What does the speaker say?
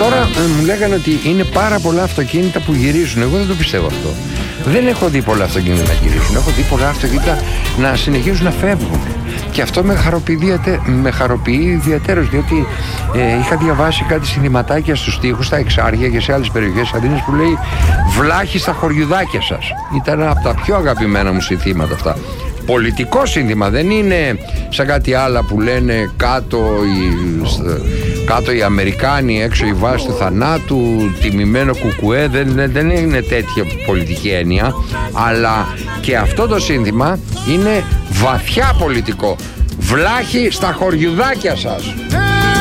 Τώρα μου λέγανε ότι είναι πάρα πολλά αυτοκίνητα που γυρίζουν. Εγώ δεν το πιστεύω αυτό. Δεν έχω δει πολλά αυτοκίνητα να γυρίζουν. Έχω δει πολλά αυτοκίνητα να συνεχίζουν να φεύγουν. Και αυτό με χαροποιεί ιδιαίτερως, διότι είχα διαβάσει κάτι συνθηματάκια στους τοίχους, στα Εξάρχεια και σε άλλες περιοχές της Αθήνας που λέει «Βλάχοι στα χωριουδάκια σας». Ήταν από τα πιο αγαπημένα μου συνθήματα αυτά. Πολιτικό σύνθημα, δεν είναι σαν κάτι άλλα που λένε κάτω οι Αμερικάνοι, έξω η βάση του θανάτου, τιμημένο κουκουέ. Δεν είναι τέτοια πολιτική έννοια, αλλά και αυτό το σύνθημα είναι βαθιά πολιτικό. Βλάχοι στα χωριουδάκια σας.